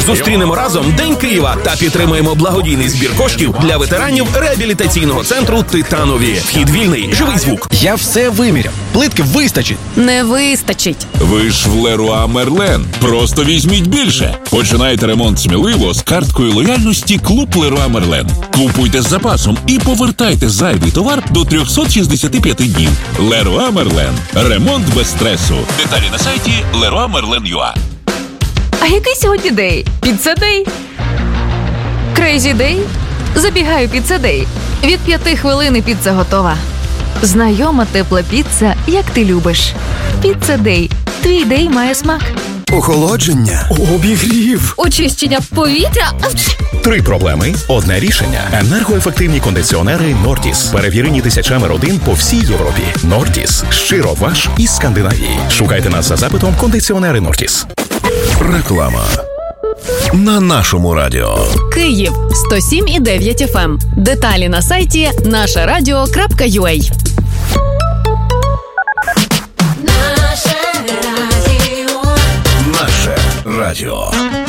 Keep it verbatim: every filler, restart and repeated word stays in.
Зустрінемо разом День Києва та підтримаємо благодійний збір коштів для ветеранів реабілітаційного центру «Титанові». Вхід вільний, живий звук. Я все виміряв. Плитки вистачить. Не вистачить. Ви ж в Леруа Мерлен. Просто візьміть більше. Починайте ремонт сміливо з карткою лояльності «Клуб Леруа Мерлен». Купуйте з запасом і повертайте зайвий товар до триста шістдесят п'ять днів. Леруа Мерлен. Ремонт без стресу. Деталі на сайті леруа мерлен крапка ю а. А який сьогодні день? Піца-дей? Крейзі-дей? Забігаю піца-дей. Від п'яти хвилин і піца готова. Знайома тепла піца, як ти любиш. Піца-дей. Твій дей має смак. Охолодження, обігрів, Очищення повітря. Три проблеми – одне рішення. Енергоефективні кондиціонери «Нордіс». Перевірені тисячами родин по всій Європі. «Нордіс» – щиро ваш із Скандинавії. Шукайте нас за запитом «Кондиціонери «Нордіс». реклама. На нашому радіо. Київ сто сім і дев'ять еф ем. Деталі на сайті наше радіо крапка ю а. Наше радіо.